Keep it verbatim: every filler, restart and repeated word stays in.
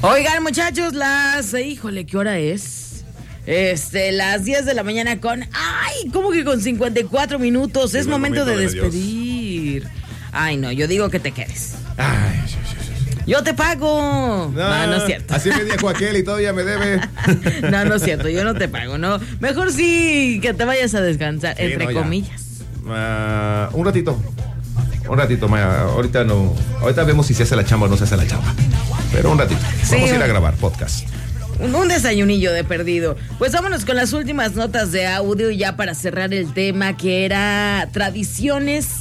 Oigan, muchachos, las... Híjole, ¿qué hora es? Este, las diez de la mañana con... ¡Ay! ¿Cómo que con cincuenta y cuatro minutos? Es momento de despedir. Ay, no, yo digo que te quedes. Ay, sí, sí, sí. Yo te pago. No, no, no es cierto. Así me dijo aquel y todavía me debe. No, no es cierto, yo no te pago, no. Mejor sí que te vayas a descansar, sí, entre no, comillas. Uh, un ratito. Un ratito, Maya. Ahorita no. Ahorita vemos si se hace la chamba o no se hace la chamba. Pero un ratito. Sí, vamos a ir a grabar podcast. Un, un desayunillo de perdido. Pues vámonos con las últimas notas de audio ya para cerrar el tema, que era tradiciones